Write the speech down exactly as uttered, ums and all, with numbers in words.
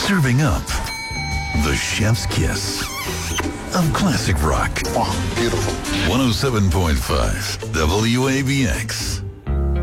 Serving up the chef's kiss of classic rock. Oh, beautiful. one oh seven point five W A B X.